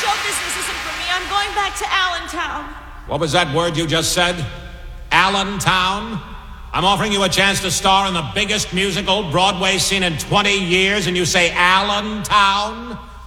show business isn't for me. I'm going back to Allentown. What was that word you just said? Allentown? I'm offering you a chance to star in the biggest musical Broadway scene in 20 years, and you say Allentown?